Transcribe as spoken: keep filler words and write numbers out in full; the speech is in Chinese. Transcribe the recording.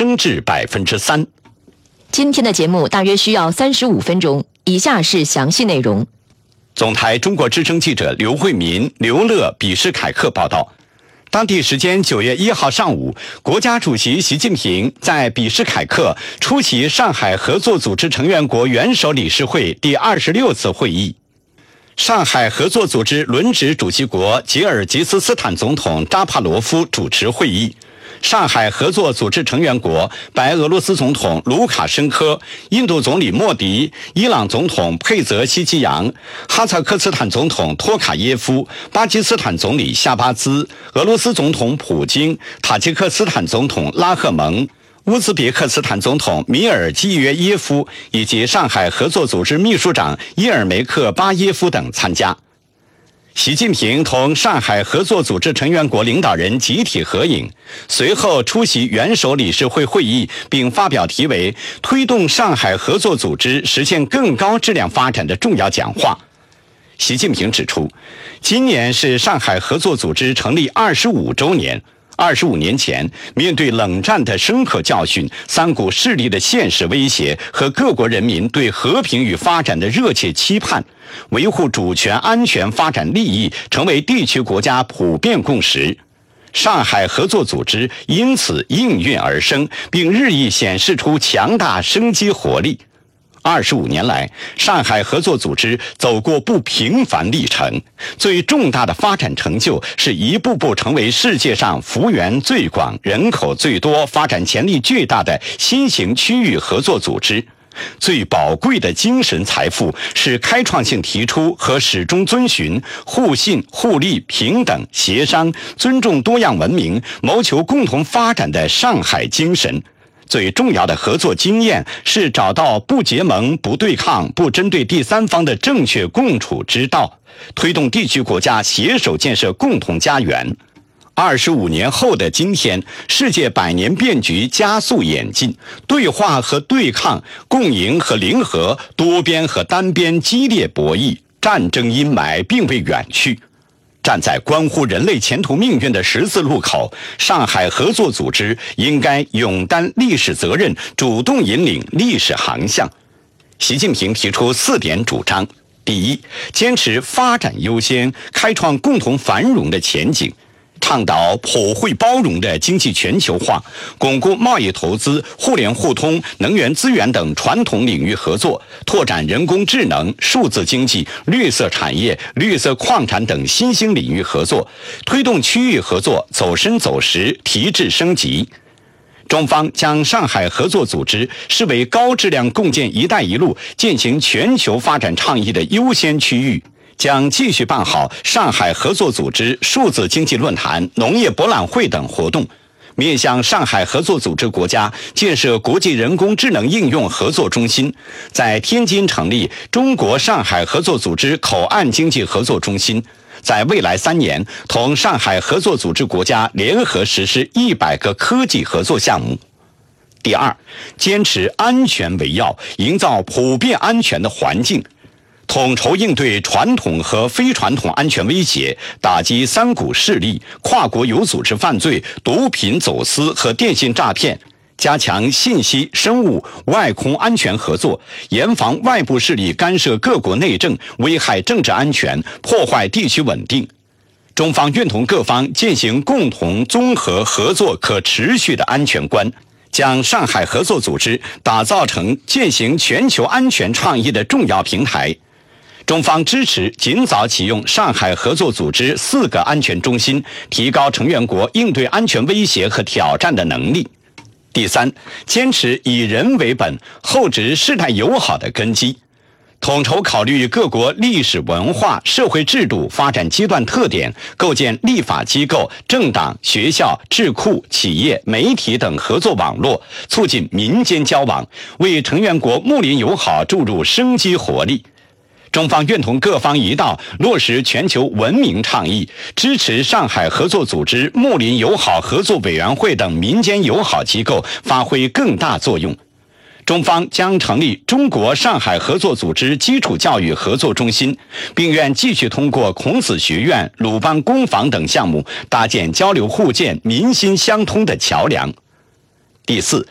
升至百分之三。 今天的节目大约需要三十五分钟，以下是详细内容。 总台中国之声记者刘慧民、刘乐、比什凯克报道。当地时间九月一号上午，国家主席习近平在比什凯克出席上海合作组织成员国元首理事会第二十六次会议。上海合作组织轮值主席国吉尔吉斯斯坦总统扎帕罗夫主持会议。上海合作组织成员国白俄罗斯总统卢卡申科、印度总理莫迪、伊朗总统佩泽希基扬、哈萨克斯坦总统托卡耶夫、巴基斯坦总理夏巴兹、俄罗斯总统普京、塔吉克斯坦总统拉赫蒙、乌兹别克斯坦总统米尔基约耶夫以及上海合作组织秘书长伊尔梅克巴耶夫等参加。习近平同上海合作组织成员国领导人集体合影，随后出席元首理事会会议，并发表题为《推动上海合作组织实现更高质量发展》的重要讲话。习近平指出，今年是上海合作组织成立二十五周年。二十五年前，面对冷战的深刻教训、三股势力的现实威胁和各国人民对和平与发展的热切期盼，维护主权、安全、发展利益成为地区国家普遍共识。上海合作组织因此应运而生，并日益显示出强大生机活力。二十五年来，上海合作组织走过不平凡历程，最重大的发展成就是一步步成为世界上幅员最广、人口最多、发展潜力巨大的新型区域合作组织。最宝贵的精神财富是开创性提出和始终遵循互信、互利、平等、协商、尊重多样文明、谋求共同发展的上海精神。最重要的合作经验是找到不结盟、不对抗、不针对第三方的正确共处之道，推动地区国家携手建设共同家园。二十五年后的今天，世界百年变局加速演进，对话和对抗、共赢和零和、多边和单边激烈博弈，战争阴霾并未远去。站在关乎人类前途命运的十字路口，上海合作组织应该勇担历史责任，主动引领历史航向。习近平提出四点主张：第一，坚持发展优先，开创共同繁荣的前景，倡导普惠包容的经济全球化，巩固贸易投资、互联互通、能源资源等传统领域合作，拓展人工智能、数字经济、绿色产业、绿色矿产等新兴领域合作，推动区域合作走深走实、提质升级。中方将上海合作组织视为高质量共建“一带一路”践行全球发展倡议的优先区域，将继续办好上海合作组织数字经济论坛、农业博览会等活动，面向上海合作组织国家建设国际人工智能应用合作中心，在天津成立中国上海合作组织口岸经济合作中心，在未来三年同上海合作组织国家联合实施一百个科技合作项目。第二，坚持安全为要，营造普遍安全的环境，统筹应对传统和非传统安全威胁，打击三股势力、跨国有组织犯罪、毒品走私和电信诈骗，加强信息、生物、外空安全合作，严防外部势力干涉各国内政，危害政治安全，破坏地区稳定。中方愿同各方践行共同综合合作可持续的安全观，将上海合作组织打造成践行全球安全倡议的重要平台。中方支持尽早启用上海合作组织四个安全中心，提高成员国应对安全威胁和挑战的能力。第三，坚持以人为本，厚植世代友好的根基，统筹考虑各国历史文化、社会制度发展阶段特点，构建立法机构、政党、学校、智库、企业、媒体等合作网络，促进民间交往，为成员国睦邻友好注入生机活力。中方愿同各方一道落实全球文明倡议，支持上海合作组织睦邻友好合作委员会等民间友好机构发挥更大作用。中方将成立中国上海合作组织基础教育合作中心，并愿继续通过孔子学院、鲁班工坊等项目，搭建交流互鉴、民心相通的桥梁。第四，